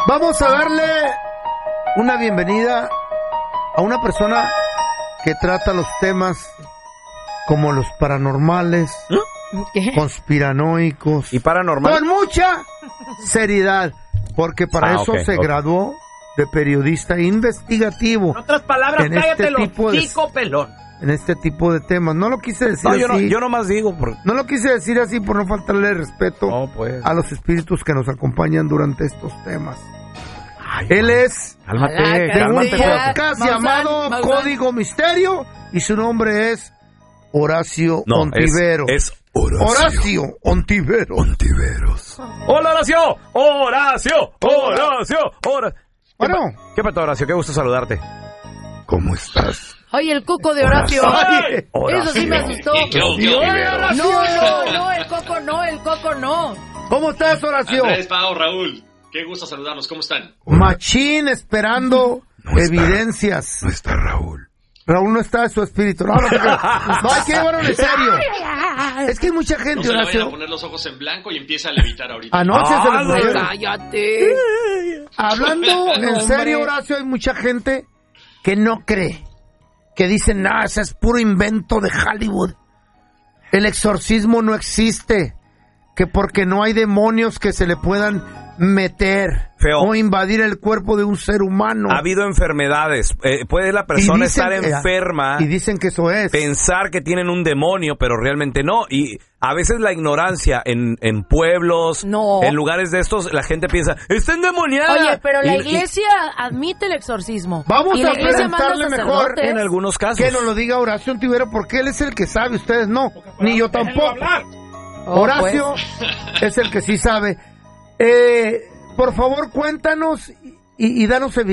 Vamos a darle una bienvenida a una persona que trata los temas como los paranormales, conspiranoicos y paranormal con mucha seriedad, porque para eso se graduó de periodista investigativo. En otras palabras, cállate este los hocico, pelón. En este tipo de temas. No lo quise decir así. Yo nomás digo. No lo quise decir así por no faltarle respeto a los espíritus que nos acompañan durante estos temas. Ay, él es de un podcast llamado Código Misterio y su nombre es Horacio Ontiveros. Es Horacio Ontiveros. Hola, Horacio. Bueno. ¿Qué pasó, Horacio? Qué gusto saludarte. ¿Cómo estás? Ay, el coco de Horacio. Ay, eso sí me asustó. No, el coco no. ¿Cómo estás, Horacio? Andrés, Pau, Raúl. Qué gusto saludarlos. ¿Cómo están? Machín esperando evidencias. No está Raúl. Raúl no está, es su espíritu. No, hay que llevarlo en serio. Es que hay mucha gente, no se Horacio. vayan a poner los ojos en blanco y empieza a levitar ahorita. Anoche se lo pusieron. Cállate. Hablando en serio, Horacio, hay mucha gente que no cree. Que dicen, ese es puro invento de Hollywood. El exorcismo no existe. Que porque no hay demonios que se le puedan meter o invadir el cuerpo de un ser humano. Ha habido enfermedades. Puede la persona estar enferma y dicen que eso es. Pensar que tienen un demonio, pero realmente no. Y a veces la ignorancia en pueblos, en lugares de estos, la gente piensa, está endemoniada. Oye, pero la iglesia admite el exorcismo. Vamos a preguntarle mejor en algunos casos. Que nos lo diga Horacio Ontiveros, porque él es el que sabe, ustedes no. Ni yo tampoco. Horacio es el que sí sabe. Por favor, cuéntanos y danos evidencia.